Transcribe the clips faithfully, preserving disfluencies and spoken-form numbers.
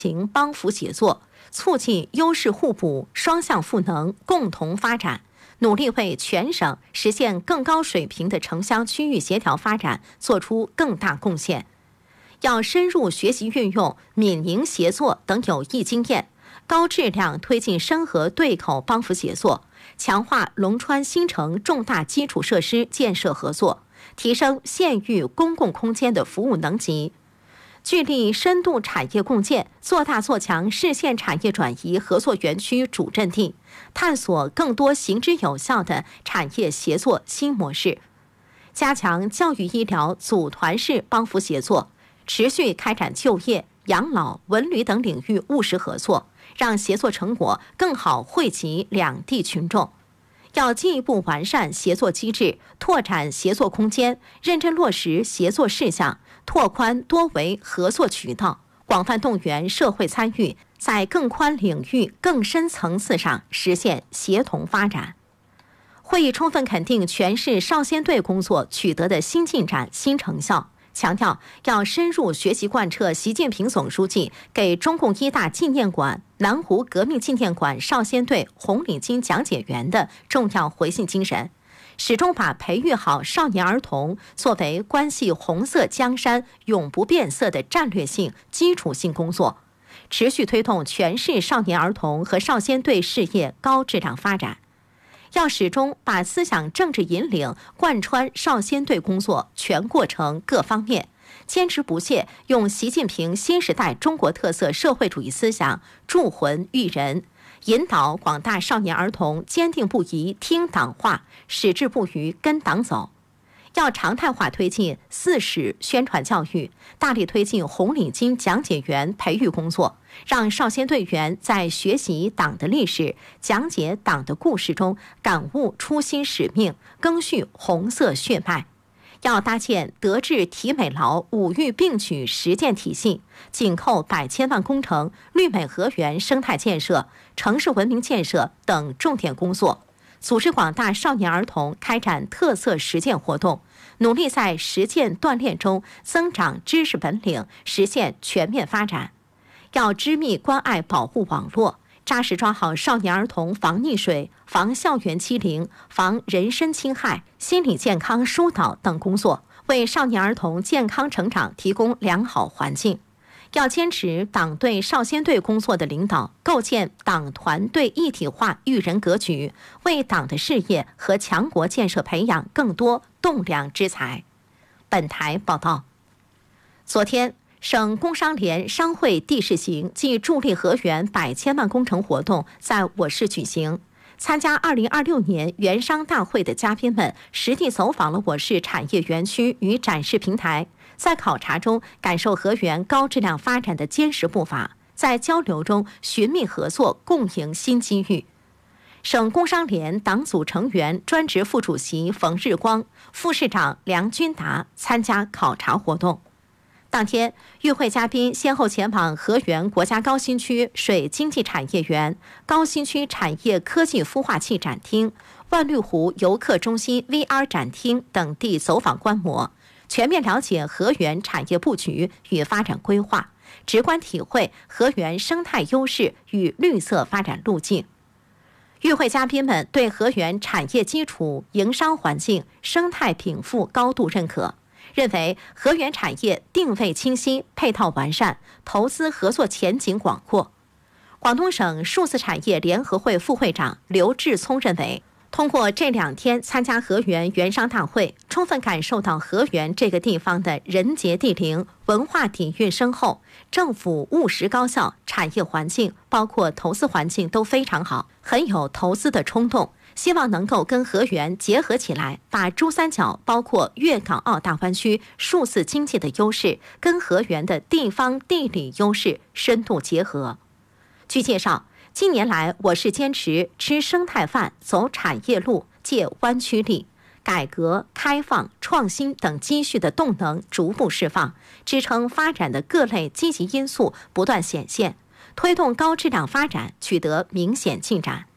行帮扶协作，促进优势互补、双向赋能、共同发展，努力为全省实现更高水平的城乡区域协调发展做出更大贡献。要深入学习运用闽宁协作等有益经验，高质量推进深合对口帮扶协作，强化龙川新城重大基础设施建设合作，提升县域公共空间的服务能级。聚力深度产业共建，做大做强市县产业转移合作园区主阵地，探索更多行之有效的产业协作新模式。加强教育医疗组团式帮扶协作，持续开展就业、养老、文旅等领域务实合作，让协作成果更好惠及两地群众。要进一步完善协作机制，拓展协作空间，认真落实协作事项，拓宽多维合作渠道，广泛动员社会参与，在更宽领域、更深层次上实现协同发展。会议充分肯定全市少先队工作取得的新进展、新成效，强调要深入学习贯彻习近平总书记给中共一大纪念馆南湖革命纪念馆少先队红领巾讲解员的重要回信精神，始终把培育好少年儿童作为关系红色江山永不变色的战略性、基础性工作，持续推动全市少年儿童和少先队事业高质量发展。要始终把思想政治引领贯穿少先队工作全过程各方面，坚持不懈用习近平新时代中国特色社会主义思想铸魂育人，引导广大少年儿童坚定不移听党话，矢志不渝跟党走。要常态化推进四史宣传教育，大力推进红领巾讲解员培育工作，让少先队员在学习党的历史、讲解党的故事中感悟初心使命，赓续红色血脉。要搭建德智体美劳五育并举实践体系，紧扣百千万工程、绿美河源生态建设、城市文明建设等重点工作，组织广大少年儿童开展特色实践活动，努力在实践锻炼中增长知识本领，实现全面发展。要织密关爱保护网络，扎实抓好少年儿童防溺水、防校园欺凌、防人身侵害、心理健康疏导等工作，为少年儿童健康成长提供良好环境。要坚持党对少先队工作的领导，构建党团队一体化育人格局，为党的事业和强国建设培养更多栋梁之才。本台报道，昨天，省工商联商会地市行暨助力河源百千万工程活动在我市举行。参加二零二六年园商大会的嘉宾们实地走访了我市产业园区与展示平台，在考察中感受河源高质量发展的坚实步伐，在交流中寻觅合作，共赢新机遇。省工商联党组成员、专职副主席冯日光、副市长梁军达参加考察活动。当天，与会嘉宾先后前往河源国家高新区水经济产业园、高新区产业科技孵化器展厅、万绿湖游客中心 V R 展厅等地走访观摩，全面了解河源产业布局与发展规划，直观体会河源生态优势与绿色发展路径。与会嘉宾们对河源产业基础、营商环境、生态禀赋高度认可，认为河源产业定位清晰、配套完善，投资合作前景广阔。广东省数字产业联合会副会长刘志聪认为，通过这两天参加河源园商大会，充分感受到河源这个地方的人杰地灵、文化底蕴深厚，政府务实高效，产业环境包括投资环境都非常好，很有投资的冲动。希望能够跟河源结合起来，把珠三角包括粤港澳大湾区数字经济的优势跟河源的地方地理优势深度结合。据介绍，近年来我市坚持吃生态饭、走产业路、借湾区力，改革开放、创新等积蓄的动能逐步释放，支撑发展的各类积极因素不断显现，推动高质量发展取得明显进展。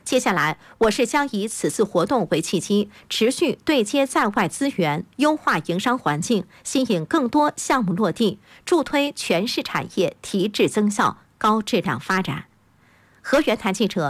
接下来，我市将以此次活动为契机，持续对接在外资源，优化营商环境，吸引更多项目落地，助推全市产业提质增效、高质量发展。河源台记者